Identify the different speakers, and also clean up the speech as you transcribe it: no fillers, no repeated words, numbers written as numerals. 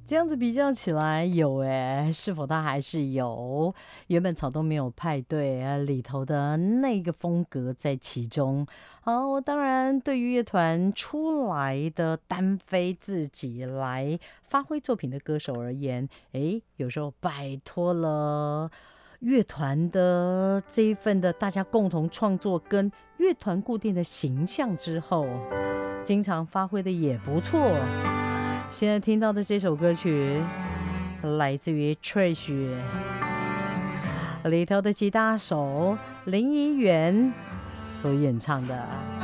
Speaker 1: 这样子比较起来有是否它还是有原本草东没有派对里头的那个风格在其中。好，当然对于乐团出来的单飞自己来发挥作品的歌手而言，有时候摆脱了乐团的这一份的大家共同创作跟乐团固定的形象之后，经常发挥的也不错。现在听到的这首歌曲来自于 Trash 里头的吉他手林怡媛所演唱的。